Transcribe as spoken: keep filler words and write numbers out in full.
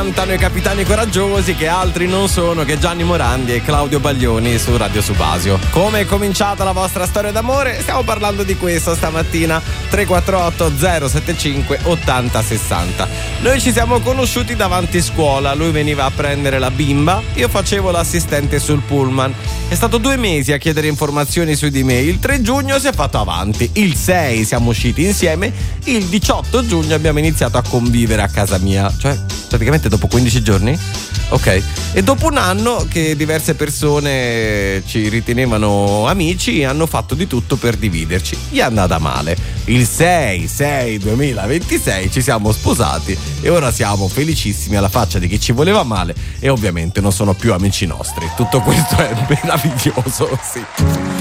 cantano i Capitani Coraggiosi, che altri non sono che Gianni Morandi e Claudio Baglioni su Radio Subasio. Come è cominciata la vostra storia d'amore? Stiamo parlando di questo stamattina. Tre quattro otto zero sette cinque ottanta sessanta. Noi ci siamo conosciuti davanti scuola, lui veniva a prendere la bimba, io facevo l'assistente sul pullman. È stato due mesi a chiedere informazioni su di me. Il tre giugno si è fatto avanti, il sei siamo usciti insieme, il diciotto giugno abbiamo iniziato a convivere a casa mia, cioè praticamente dopo quindici giorni. Ok, e dopo un anno che diverse persone ci ritenevano amici, hanno fatto di tutto per dividerci. Gli è andata male. Il sei sei duemilaventisei ci siamo sposati e ora siamo felicissimi alla faccia di chi ci voleva male, e ovviamente non sono più amici nostri. Tutto questo è meraviglioso, sì.